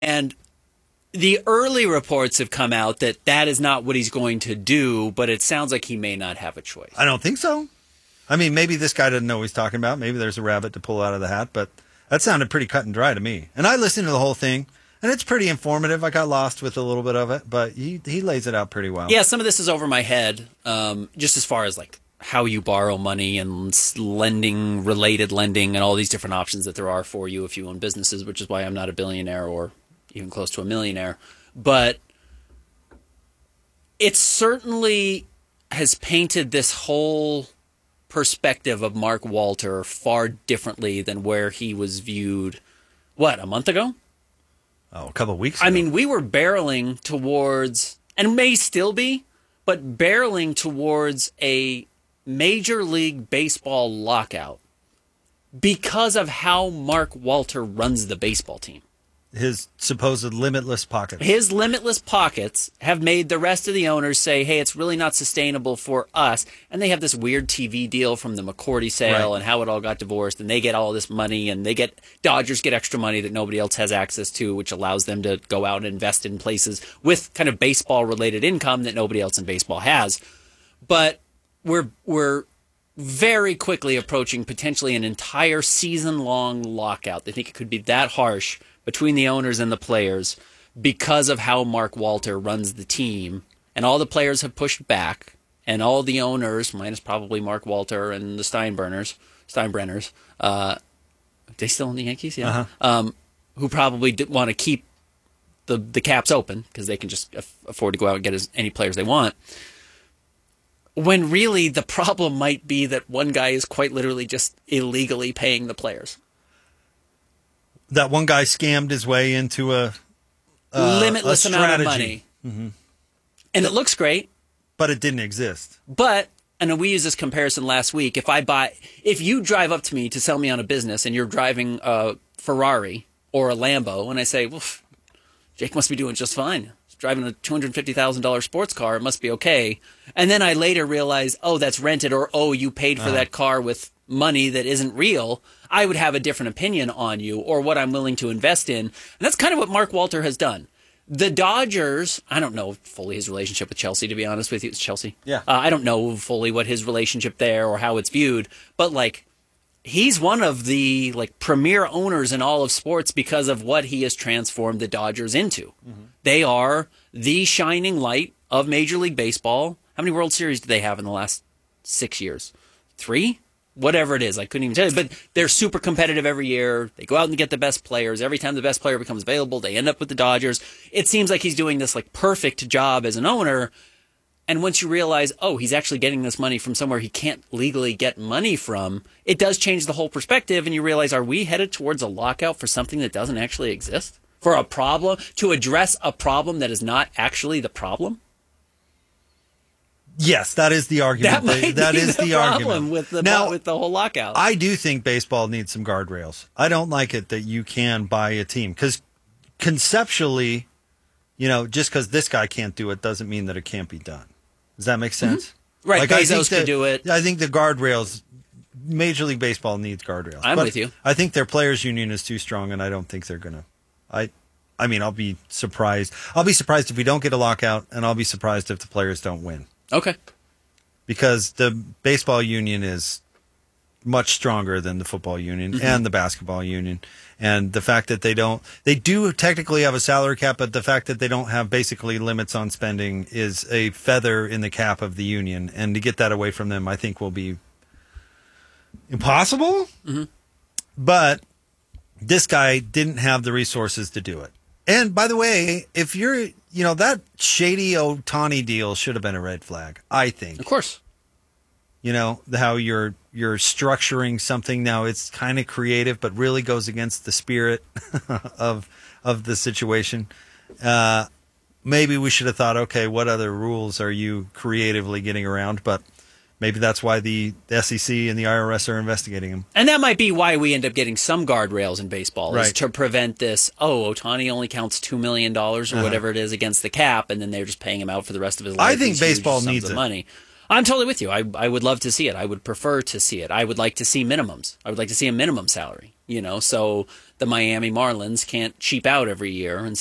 And the early reports have come out that that is not what he's going to do, but it sounds like he may not have a choice. I don't think so. I mean, maybe this guy doesn't know what he's talking about. Maybe there's a rabbit to pull out of the hat, but that sounded pretty cut and dry to me. And I listened to the whole thing, and it's pretty informative. I got lost with a little bit of it, but he lays it out pretty well. Yeah, some of this is over my head, just as far as like how you borrow money and lending, related lending, and all these different options that there are for you if you own businesses, which is why I'm not a billionaire or even close to a millionaire. But it certainly has painted this whole perspective of Mark Walter far differently than where he was viewed, a month ago? Oh, a couple of weeks ago. I mean, we were barreling towards, and may still be, but barreling towards a Major League Baseball lockout because of how Mark Walter runs the baseball team. His supposed limitless pockets. His limitless pockets have made the rest of the owners say, hey, it's really not sustainable for us. And they have this weird TV deal from the McCourty sale and how it all got divorced. And they get all this money, and Dodgers get extra money that nobody else has access to, which allows them to go out and invest in places with kind of baseball-related income that nobody else in baseball has. But we're very quickly approaching potentially an entire season-long lockout. They think it could be that harsh between the owners and the players because of how Mark Walter runs the team. And all the players have pushed back, and all the owners, minus probably Mark Walter and the Steinbrenners, they still in the Yankees? Yeah. Who probably want to keep the caps open because they can just afford to go out and get as any players they want. When really the problem might be that one guy is quite literally just illegally paying the players. That one guy scammed his way into a limitless amount of money. Mm-hmm. And it looks great. But it didn't exist. But, and we used this comparison last week, if you drive up to me to sell me on a business and you're driving a Ferrari or a Lambo, and I say, well, Jake must be doing just fine. He's driving a $250,000 sports car. It must be okay. And then I later realize, that's rented, or, you paid for that car with money that isn't real. I would have a different opinion on you or what I'm willing to invest in. And that's kind of what Mark Walter has done. The Dodgers, I don't know fully his relationship with Chelsea, to be honest with you. It's Chelsea. Yeah. I don't know fully what his relationship there or how it's viewed, but he's one of the premier owners in all of sports because of what he has transformed the Dodgers into. Mm-hmm. They are the shining light of Major League Baseball. How many World Series do they have in the last 6 years? 3? Whatever it is, I couldn't even tell you. But they're super competitive every year. They go out and get the best players. Every time the best player becomes available, they end up with the Dodgers. It seems like he's doing this perfect job as an owner. And once you realize, he's actually getting this money from somewhere he can't legally get money from, it does change the whole perspective. And you realize, are we headed towards a lockout for something that doesn't actually exist? For a problem, to address a problem that is not actually the problem? Yes, that is the argument. That is the problem argument. with the whole lockout. I do think baseball needs some guardrails. I don't like it that you can buy a team because conceptually, just because this guy can't do it doesn't mean that it can't be done. Does that make sense? Mm-hmm. Right, Bezos could do it. I think the guardrails, Major League Baseball needs guardrails. I'm with you. I think their players' union is too strong, and I don't think they're going to. I mean, I'll be surprised. I'll be surprised if we don't get a lockout, and I'll be surprised if the players don't win. Okay. Because the baseball union is much stronger than the football union and the basketball union. And the fact that they do technically have a salary cap, but the fact that they don't have basically limits on spending is a feather in the cap of the union. And to get that away from them, I think will be impossible. Mm-hmm. But this guy didn't have the resources to do it. And by the way, if you're, that shady Ohtani deal should have been a red flag, I think. Of course. How you're structuring something now, it's kind of creative, but really goes against the spirit of the situation. Maybe we should have thought, okay, what other rules are you creatively getting around? But maybe that's why the SEC and the IRS are investigating him. And that might be why we end up getting some guardrails in baseball, is to prevent this, Ohtani only counts $2 million or whatever it is against the cap, and then they're just paying him out for the rest of his life. I think baseball needs it. Money. I'm totally with you. I would love to see it. I would prefer to see it. I would like to see minimums. I would like to see a minimum salary, so the Miami Marlins can't cheap out every year and